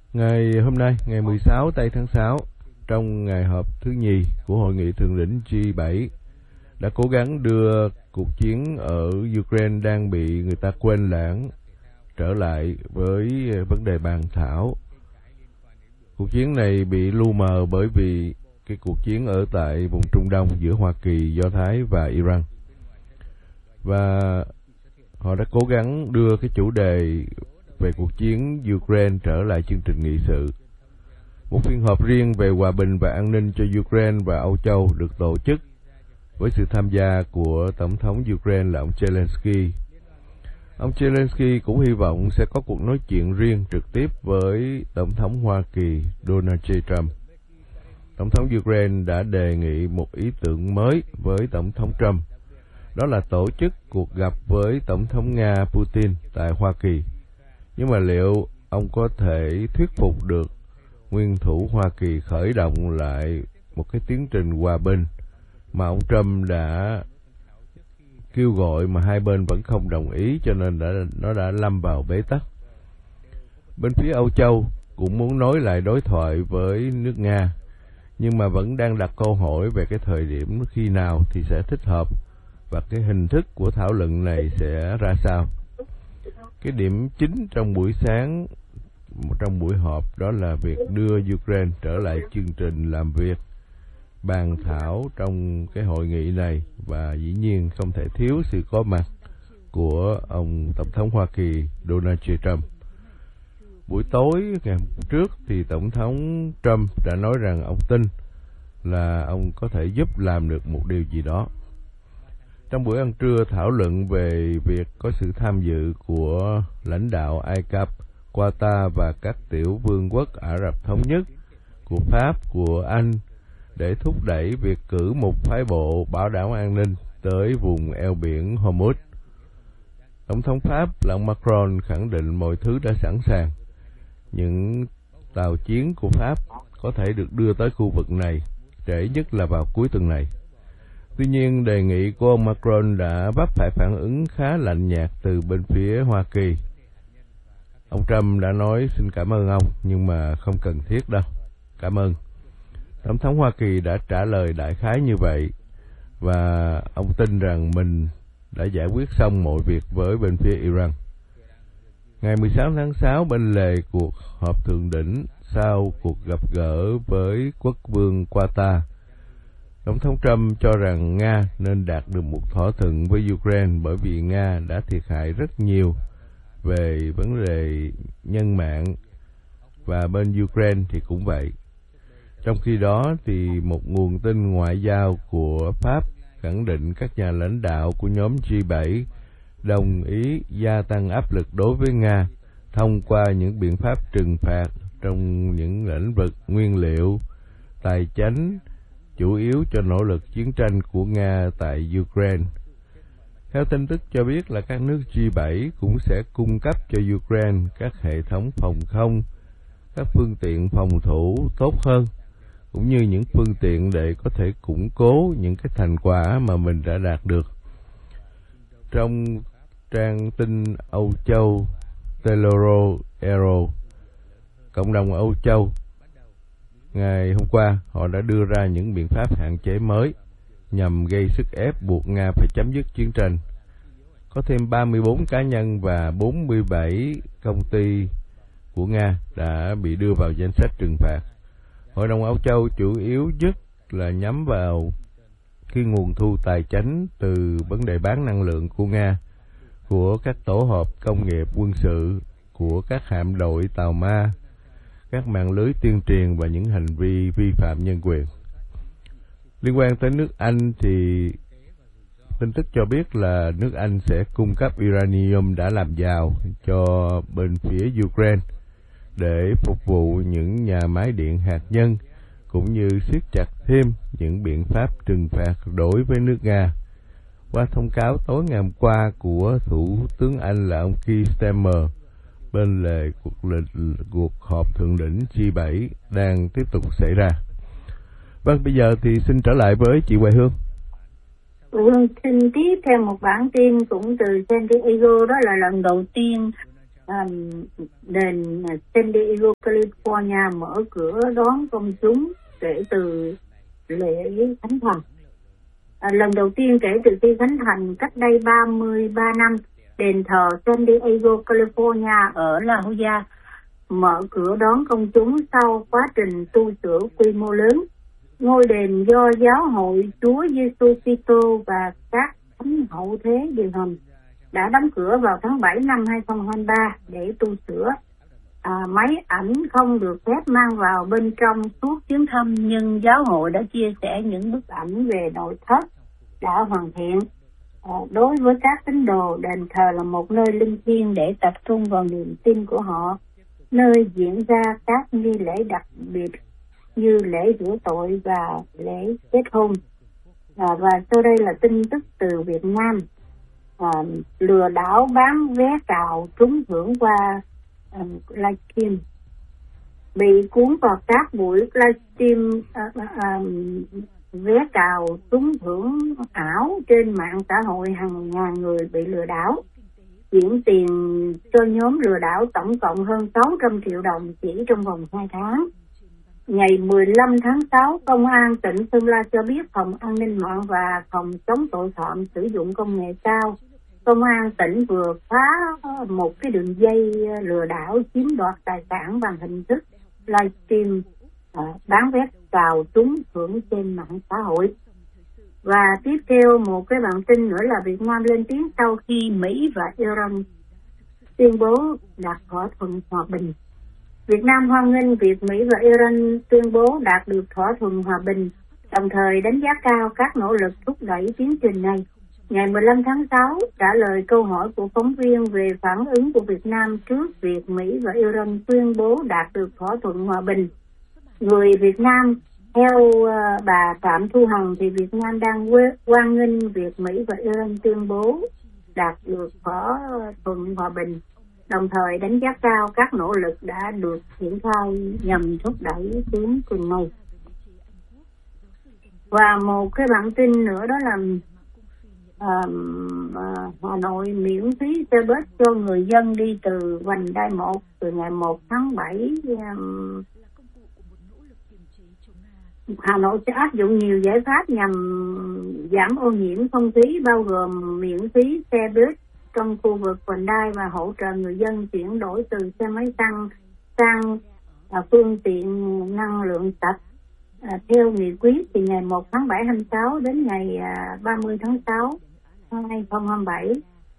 Ngày hôm nay, ngày 16 tây tháng 6, trong ngày họp thứ nhì của Hội nghị Thượng đỉnh G7, đã cố gắng đưa cuộc chiến ở Ukraine đang bị người ta quên lãng trở lại với vấn đề bàn thảo. Cuộc chiến này bị lu mờ bởi vì cái cuộc chiến ở tại vùng Trung Đông giữa Hoa Kỳ, Do Thái và Iran. Và họ đã cố gắng đưa cái chủ đề về cuộc chiến Ukraine trở lại chương trình nghị sự. Một phiên họp riêng về hòa bình và an ninh cho Ukraine và Âu Châu được tổ chức với sự tham gia của Tổng thống Ukraine là ông Zelensky. Ông Zelensky cũng hy vọng sẽ có cuộc nói chuyện riêng trực tiếp với Tổng thống Hoa Kỳ Donald J. Trump. Tổng thống Ukraine đã đề nghị một ý tưởng mới với Tổng thống Trump, đó là tổ chức cuộc gặp với Tổng thống Nga Putin tại Hoa Kỳ. Nhưng mà liệu ông có thể thuyết phục được nguyên thủ Hoa Kỳ khởi động lại một cái tiến trình hòa bình mà ông Trump đã kêu gọi mà hai bên vẫn không đồng ý, cho nên nó đã lâm vào bế tắc. Bên phía Âu Châu cũng muốn nối lại đối thoại với nước Nga, nhưng mà vẫn đang đặt câu hỏi về cái thời điểm khi nào thì sẽ thích hợp và cái hình thức của thảo luận này sẽ ra sao. Cái điểm chính trong buổi sáng, trong buổi họp, đó là việc đưa Ukraine trở lại chương trình làm việc bàn thảo trong cái hội nghị này, và dĩ nhiên không thể thiếu sự có mặt của ông Tổng thống Hoa Kỳ Donald J. Trump. Buổi tối ngày trước thì Tổng thống Trump đã nói rằng ông tin là ông có thể giúp làm được một điều gì đó. Trong buổi ăn trưa thảo luận về việc có sự tham dự của lãnh đạo Ai Cập, Qatar và các tiểu vương quốc Ả Rập Thống Nhất, của Pháp, của Anh để thúc đẩy việc cử một phái bộ bảo đảm an ninh tới vùng eo biển Hormuz. Tổng thống Pháp là ông Macron khẳng định mọi thứ đã sẵn sàng. Những tàu chiến của Pháp có thể được đưa tới khu vực này trễ nhất là vào cuối tuần này. Tuy nhiên, đề nghị của ông Macron đã vấp phải phản ứng khá lạnh nhạt từ bên phía Hoa Kỳ. Ông Trump đã nói xin cảm ơn ông, nhưng mà không cần thiết đâu. Cảm ơn. Tổng thống Hoa Kỳ đã trả lời đại khái như vậy, và ông tin rằng mình đã giải quyết xong mọi việc với bên phía Iran. Ngày 16 tháng 6, bên lề cuộc họp thượng đỉnh sau cuộc gặp gỡ với quốc vương Qatar, Tổng thống Trump cho rằng Nga nên đạt được một thỏa thuận với Ukraine bởi vì Nga đã thiệt hại rất nhiều về vấn đề nhân mạng, và bên Ukraine thì cũng vậy. Trong khi đó thì một nguồn tin ngoại giao của Pháp khẳng định các nhà lãnh đạo của nhóm G7 đồng ý gia tăng áp lực đối với Nga thông qua những biện pháp trừng phạt trong những lĩnh vực nguyên liệu, tài chính, chủ yếu cho nỗ lực chiến tranh của Nga tại Ukraine. Theo tin tức cho biết là các nước G7 cũng sẽ cung cấp cho Ukraine các hệ thống phòng không, các phương tiện phòng thủ tốt hơn, cũng như những phương tiện để có thể củng cố những cái thành quả mà mình đã đạt được. Trong trang tin Âu Châu Teloro Aero, cộng đồng Âu Châu ngày hôm qua họ đã đưa ra những biện pháp hạn chế mới nhằm gây sức ép buộc Nga phải chấm dứt chiến tranh. Có thêm 34 cá nhân và 47 công ty của Nga đã bị đưa vào danh sách trừng phạt. Hội đồng Âu Châu chủ yếu nhất là nhắm vào cái nguồn thu tài chính từ vấn đề bán năng lượng của Nga, của các tổ hợp công nghiệp quân sự, của các hạm đội tàu ma, các mạng lưới tuyên truyền và những hành vi vi phạm nhân quyền. Liên quan tới nước Anh thì tin tức cho biết là nước Anh sẽ cung cấp uranium đã làm giàu cho bên phía Ukraine để phục vụ những nhà máy điện hạt nhân, cũng như siết chặt thêm những biện pháp trừng phạt đối với nước Nga. Qua thông cáo tối ngày hôm qua của Thủ tướng Anh là ông Keir Starmer, bên lề cuộc họp thượng đỉnh G7 đang tiếp tục xảy ra. Vâng, bây giờ thì xin trở lại với chị Hoài Hương. Hương xin tiếp theo một bản tin cũng từ San Diego, đó là lần đầu tiên đền San Diego, California mở cửa đón công chúng kể từ lễ khánh thành. Lần đầu tiên kể từ khi khánh thành cách đây 33 năm, đền thờ San Diego, California ở La Jolla mở cửa đón công chúng sau quá trình tu sửa quy mô lớn. Ngôi đền do Giáo hội Chúa Giêsu Kitô và các thánh hậu thế điều hành đã đóng cửa vào tháng 7 năm 2023 để tu sửa. Máy ảnh không được phép mang vào bên trong suốt chuyến thăm, nhưng giáo hội đã chia sẻ những bức ảnh về nội thất đã hoàn thiện. Đối với các tín đồ, đền thờ là một nơi linh thiêng để tập trung vào niềm tin của họ, nơi diễn ra các nghi lễ đặc biệt như lễ rửa tội và lễ kết hôn. Và sau đây là tin tức từ Việt Nam. Lừa đảo bán vé cào trúng thưởng qua livestream. Bị cuốn vào các buổi livestream vé cào trúng thưởng ảo trên mạng xã hội, hàng ngàn người bị lừa đảo. Chuyển tiền cho nhóm lừa đảo tổng cộng hơn 600 triệu đồng chỉ trong vòng 2 tháng. Ngày 15 tháng 6, Công an tỉnh Sơn La cho biết Phòng An ninh mạng và Phòng chống tội phạm sử dụng công nghệ cao, Công an tỉnh vừa phá một cái đường dây lừa đảo chiếm đoạt tài sản bằng hình thức livestream bán vé cào trúng thưởng trên mạng xã hội. Và tiếp theo một cái bản tin nữa là Việt Nam lên tiếng sau khi Mỹ và Iran tuyên bố đạt thỏa thuận hòa bình. Việt Nam hoan nghênh việc Mỹ và Iran tuyên bố đạt được thỏa thuận hòa bình, đồng thời đánh giá cao các nỗ lực thúc đẩy tiến trình này. Ngày 15 tháng 6, trả lời câu hỏi của phóng viên về phản ứng của Việt Nam trước việc Mỹ và Iran tuyên bố đạt được thỏa thuận hòa bình, người Việt Nam theo bà Phạm Thu Hằng thì Việt Nam đang hoan nghênh việc Mỹ và Iran tuyên bố đạt được thỏa thuận hòa bình, đồng thời đánh giá cao các nỗ lực đã được triển khai nhằm thúc đẩy tiến trình này. Và một cái bản tin nữa đó là Hà Nội miễn phí xe bus cho người dân đi từ vành đai 1 từ ngày 1 tháng 7. Hà Nội sẽ áp dụng nhiều giải pháp nhằm giảm ô nhiễm không khí, bao gồm miễn phí xe bus trong khu vực vành đai và hỗ trợ người dân chuyển đổi từ xe máy xăng sang phương tiện năng lượng sạch. Theo nghị quyết thì ngày 1 tháng 7 26 đến ngày 30 tháng 6 năm 2027,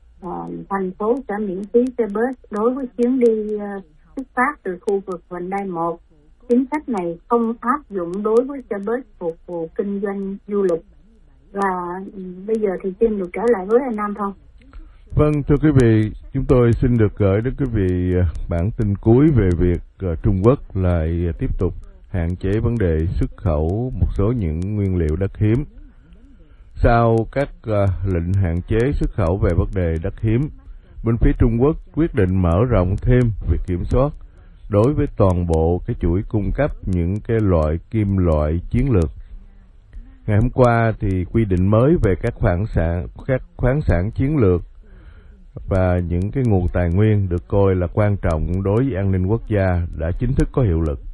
thành phố sẽ miễn phí xe bus đối với chuyến đi xuất phát từ khu vực vành đai 1. Chính sách này không áp dụng đối với xe bus phục vụ kinh doanh du lịch. Và bây giờ thì xin được trở lại với anh Nam Thông. Vâng, thưa quý vị, chúng tôi xin được gửi đến quý vị bản tin cuối về việc Trung Quốc lại tiếp tục hạn chế vấn đề xuất khẩu một số những nguyên liệu đất hiếm. Sau các lệnh hạn chế xuất khẩu về vấn đề đất hiếm, bên phía Trung Quốc quyết định mở rộng thêm việc kiểm soát đối với toàn bộ cái chuỗi cung cấp những cái loại kim loại chiến lược. Ngày hôm qua thì quy định mới về các khoáng sản chiến lược và những cái nguồn tài nguyên được coi là quan trọng đối với an ninh quốc gia đã chính thức có hiệu lực.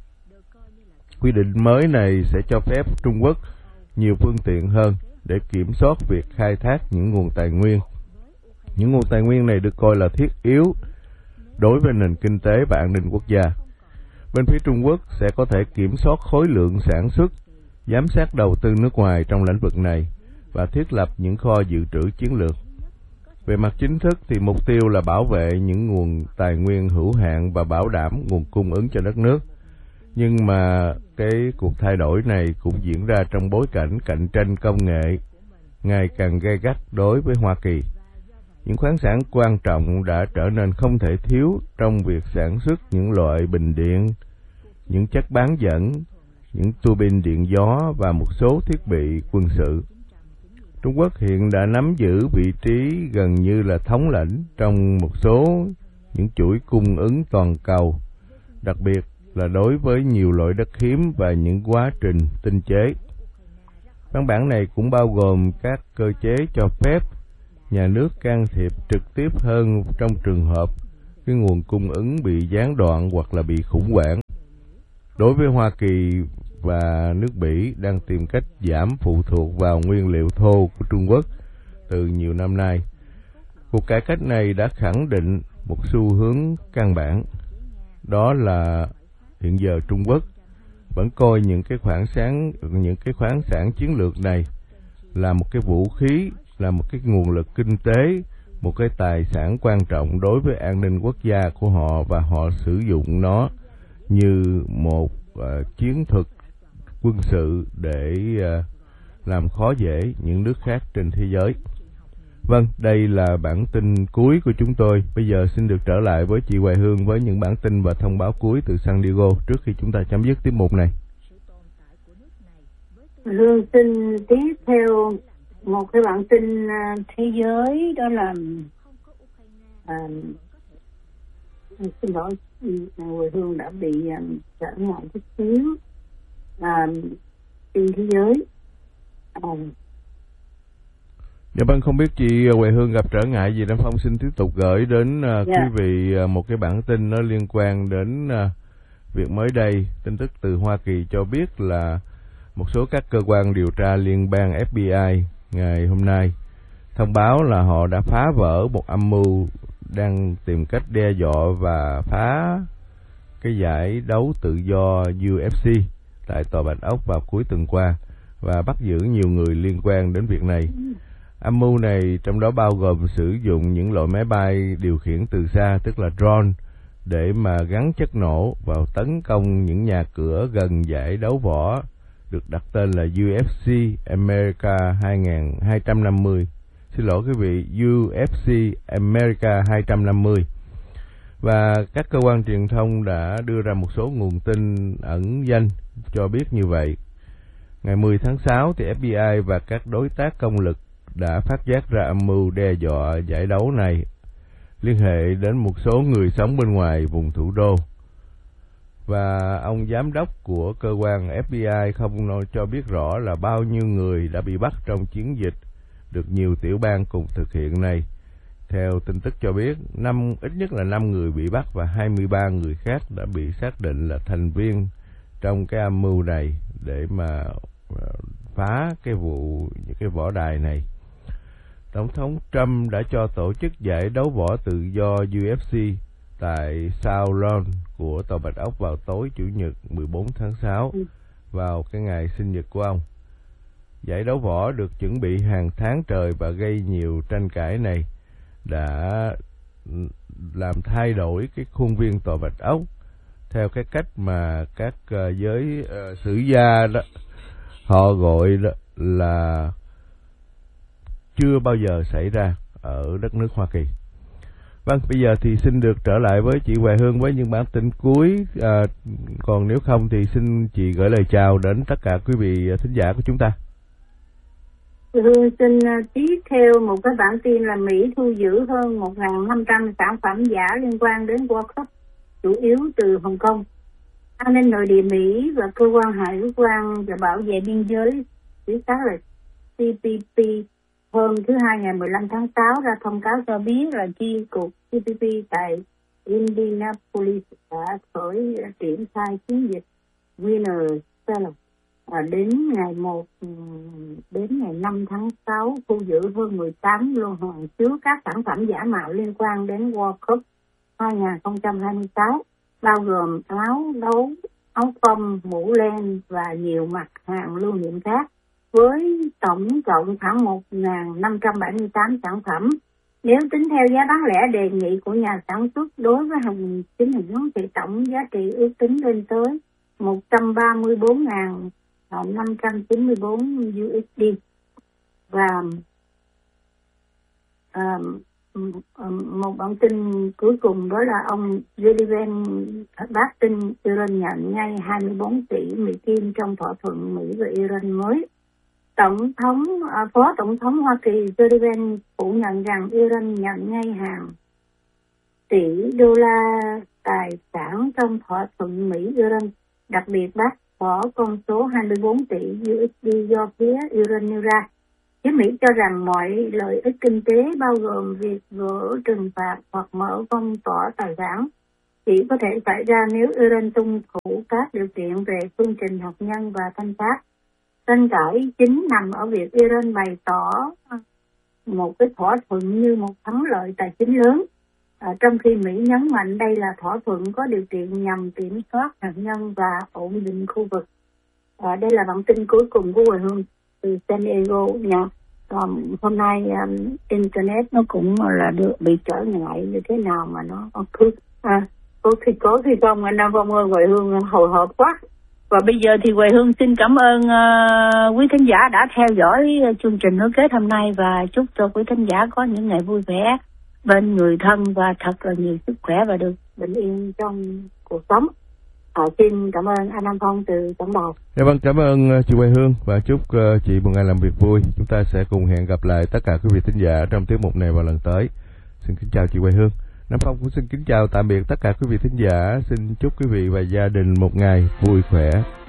Quy định mới này sẽ cho phép Trung Quốc nhiều phương tiện hơn để kiểm soát việc khai thác những nguồn tài nguyên. Những nguồn tài nguyên này được coi là thiết yếu đối với nền kinh tế và an ninh quốc gia. Bên phía Trung Quốc sẽ có thể kiểm soát khối lượng sản xuất, giám sát đầu tư nước ngoài trong lĩnh vực này và thiết lập những kho dự trữ chiến lược. Về mặt chính thức thì mục tiêu là bảo vệ những nguồn tài nguyên hữu hạn và bảo đảm nguồn cung ứng cho đất nước. Nhưng mà cái cuộc thay đổi này cũng diễn ra trong bối cảnh cạnh tranh công nghệ ngày càng gay gắt đối với Hoa Kỳ. Những khoáng sản quan trọng đã trở nên không thể thiếu trong việc sản xuất những loại bình điện, những chất bán dẫn, những tua bin điện gió và một số thiết bị quân sự. Trung Quốc hiện đã nắm giữ vị trí gần như là thống lĩnh trong một số những chuỗi cung ứng toàn cầu, đặc biệt là đối với nhiều loại đất hiếm và những quá trình tinh chế. Văn bản này cũng bao gồm các cơ chế cho phép nhà nước can thiệp trực tiếp hơn trong trường hợp cái nguồn cung ứng bị gián đoạn hoặc là bị khủng hoảng. Đối với Hoa Kỳ và nước Bỉ đang tìm cách giảm phụ thuộc vào nguyên liệu thô của Trung Quốc từ nhiều năm nay. Cuộc cải cách này đã khẳng định một xu hướng căn bản, đó là hiện giờ Trung Quốc vẫn coi những cái khoáng sản chiến lược này là một cái vũ khí, là một cái nguồn lực kinh tế, một cái tài sản quan trọng đối với an ninh quốc gia của họ, và họ sử dụng nó như một chiến thuật quân sự để làm khó dễ những nước khác trên thế giới. Vâng, đây là bản tin cuối của chúng tôi. Bây giờ xin được trở lại với chị Hoài Hương với những bản tin và thông báo cuối từ San Diego trước khi chúng ta chấm dứt tiết mục này. Hương xin tiếp theo một cái bản tin thế giới, đó là xin lỗi, Hoài Hương đã bị trở ngại chút xíu. Tin thế giới. Dạ vâng, không biết chị Hoài Hương gặp trở ngại gì, Đăng Phong xin tiếp tục gửi đến quý vị một cái bản tin nó liên quan đến việc mới đây. Tin tức từ Hoa Kỳ cho biết là một số các cơ quan điều tra liên bang FBI ngày hôm nay thông báo là họ đã phá vỡ một âm mưu đang tìm cách đe dọa và phá cái giải đấu tự do UFC tại Tòa Bạch Ốc vào cuối tuần qua và bắt giữ nhiều người liên quan đến việc này. Âm mưu này trong đó bao gồm sử dụng những loại máy bay điều khiển từ xa, tức là drone, để mà gắn chất nổ vào tấn công những nhà cửa gần giải đấu võ được đặt tên là UFC America 250. Xin lỗi quý vị, UFC America 250. Và các cơ quan truyền thông đã đưa ra một số nguồn tin ẩn danh cho biết như vậy. Ngày 10 tháng 6 thì FBI và các đối tác công lực đã phát giác ra âm mưu đe dọa giải đấu này liên hệ đến một số người sống bên ngoài vùng thủ đô. Và ông giám đốc của cơ quan FBI không nói cho biết rõ là bao nhiêu người đã bị bắt trong chiến dịch được nhiều tiểu bang cùng thực hiện này. Theo tin tức cho biết, ít nhất là 5 người bị bắt và 23 người khác đã bị xác định là thành viên trong cái âm mưu này để mà phá những cái võ đài này. Tổng thống Trump đã cho tổ chức giải đấu võ tự do UFC tại South Lawn của Tòa Bạch Ốc vào tối Chủ nhật 14 tháng 6 vào cái ngày sinh nhật của ông. Giải đấu võ được chuẩn bị hàng tháng trời và gây nhiều tranh cãi này đã làm thay đổi cái khuôn viên Tòa Bạch Ốc theo cái cách mà các giới sử gia đó họ gọi đó là chưa bao giờ xảy ra ở đất nước Hoa Kỳ. Vâng, bây giờ thì xin được trở lại với chị Hoài Hương với những bản tin cuối. Còn nếu không thì xin chị gửi lời chào đến tất cả quý vị thính giả của chúng ta. Hương xin tiếp theo một cái bản tin là Mỹ thu giữ hơn 1.500 sản phẩm giả liên quan đến World Cup, chủ yếu từ Hồng Kông. An ninh nội địa Mỹ và cơ quan hải quan và bảo vệ biên giới, viết tắt là CBP, hôm thứ Hai ngày 15 tháng 6 ra thông cáo cho biết là chi cục CBP tại Indianapolis đã triển khai chiến dịch Winner Sale đến ngày 5 tháng 6, thu giữ hơn 18 lô hàng chứa các sản phẩm giả mạo liên quan đến World Cup 2026, bao gồm áo đấu, áo phông, mũ len và nhiều mặt hàng lưu niệm khác, với tổng cộng khoảng 1.578 sản phẩm. Nếu tính theo giá bán lẻ đề nghị của nhà sản xuất đối với hàng chính hãng thì tổng giá trị ước tính lên tới 134.594 USD. Và một bản tin cuối cùng đó là ông Sullivan Bastin Iran nhận ngay 24 tỷ Mỹ Kim trong thỏa thuận Mỹ và Iran mới. Phó Tổng thống Hoa Kỳ Sullivan phủ nhận rằng Iran nhận ngay hàng tỷ đô la tài sản trong thỏa thuận Mỹ-Iran, đặc biệt bác bỏ con số 24 tỷ USD do phía Iran nêu ra. Phía Mỹ cho rằng mọi lợi ích kinh tế bao gồm việc gỡ trừng phạt hoặc mở phong tỏa tài sản chỉ có thể xảy ra nếu Iran tuân thủ các điều kiện về phương trình hạt nhân và thanh sát. Tranh cãi chính nằm ở việc Iran bày tỏ một cái thỏa thuận như một thắng lợi tài chính lớn, trong khi Mỹ nhấn mạnh đây là thỏa thuận có điều kiện nhằm kiểm soát hạt nhân và ổn định khu vực. Đây là bản tin cuối cùng của Hoài Hương từ San Diego nha. Hôm nay internet nó cũng là bị trở ngại như thế nào mà nó cứ có khi không anh Nam Phong ơi, Hoài Hương hồi hộp quá. Và bây giờ thì Hoài Hương xin cảm ơn quý thính giả đã theo dõi chương trình nối kết hôm nay và chúc cho quý thính giả có những ngày vui vẻ bên người thân và thật là nhiều sức khỏe và được bình yên trong cuộc sống. Xin cảm ơn anh Nam Phong từ tổng đài. Dạ vâng, cảm ơn chị Hoài Hương và chúc chị một ngày làm việc vui. Chúng ta sẽ cùng hẹn gặp lại tất cả quý vị thính giả trong tiết mục này vào lần tới. Xin kính chào chị Hoài Hương. Nam Phong cũng xin kính chào tạm biệt tất cả quý vị thính giả. Xin chúc quý vị và gia đình một ngày vui khỏe.